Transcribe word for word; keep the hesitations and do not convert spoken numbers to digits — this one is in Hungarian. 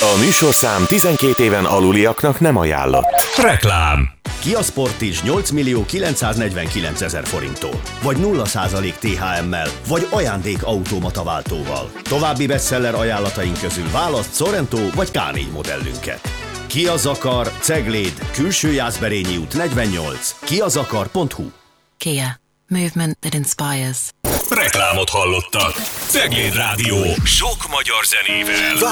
A műsorszám tizenkét éven aluliaknak nem ajánlott. Reklám. Kia Sportage nyolc millió kilencszáznegyvenkilencezer forinttól, vagy nulla százalék té há emmel, vagy ajándék automata váltóval. További bestseller ajánlataink közül választ Sorento vagy ká négy modellünket. Kia Zakar, Cegléd, Külső Jászberényi út negyvennyolc, kiazakar pont hu. Kia. Movement that inspires. Reklámot hallottak. Cegléd Rádió. Sok magyar zenével.